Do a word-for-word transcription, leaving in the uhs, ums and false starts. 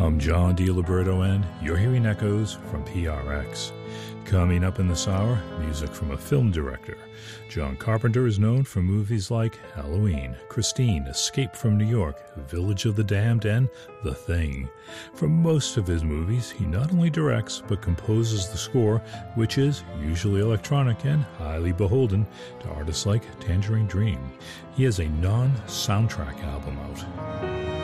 I'm John DiLiberto, and you're hearing echoes from P R X. Coming up in this hour, music from a film director. John Carpenter is known for movies like Halloween, Christine, Escape from New York, Village of the Damned, and The Thing. For most of his movies, he not only directs but composes the score, which is usually electronic and highly beholden to artists like Tangerine Dream. He has a non-soundtrack album out.